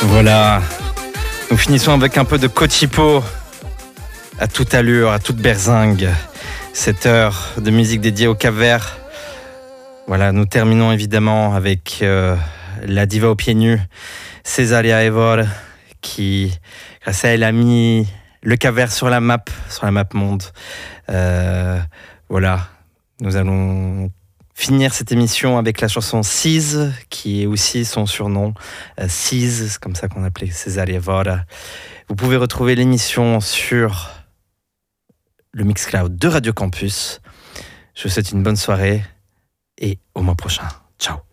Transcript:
Voilà, nous finissons avec un peu de Cochipo à toute allure, à toute berzingue. Cette heure de musique dédiée au Cap-Vert. Voilà, nous terminons évidemment avec la diva aux pieds nus, Cesaria Evora, qui, grâce à elle, a mis le Cap-Vert sur la map monde. Voilà, nous allons finir cette émission avec la chanson Seize, qui est aussi son surnom. Seize, c'est comme ça qu'on appelait Cesaria Evora. Vous pouvez retrouver l'émission sur le Mixcloud de Radio Campus. Je vous souhaite une bonne soirée et au mois prochain. Ciao.